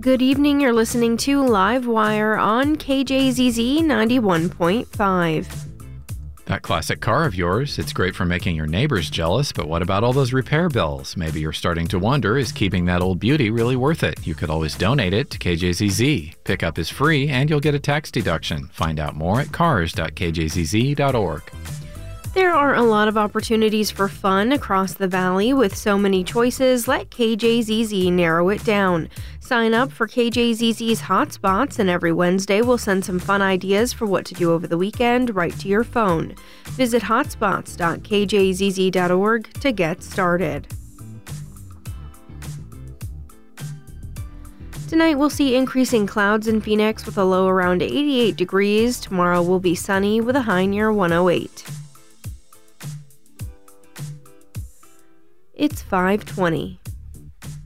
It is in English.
Good evening, you're listening to Live Wire on KJZZ 91.5. That classic car of yours, it's great for making your neighbors jealous, but what about all those repair bills? Maybe you're starting to wonder, is keeping that old beauty really worth it? You could always donate it to KJZZ. Pickup is free and you'll get a tax deduction. Find out more at cars.kjzz.org. There are a lot of opportunities for fun across the valley. With so many choices, let KJZZ narrow it down. Sign up for KJZZ's Hotspots, and every Wednesday we'll send some fun ideas for what to do over the weekend right to your phone. Visit hotspots.kjzz.org to get started. Tonight we'll see increasing clouds in Phoenix with a low around 88 degrees. Tomorrow will be sunny with a high near 108. It's 5:20.